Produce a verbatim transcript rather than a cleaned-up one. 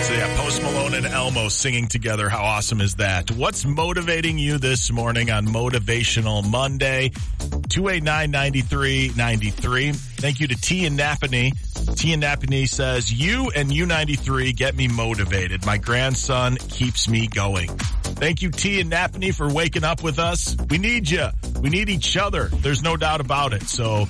So yeah, Post Malone and Elmo singing together. How awesome is that? What's motivating you this morning on Motivational Monday? two eight nine, nine three nine three. Thank you to T in Napanee. T in Napanee says, you and U ninety-three get me motivated. My grandson keeps me going. Thank you, T in Napanee, for waking up with us. We need you. We need each other. There's no doubt about it. So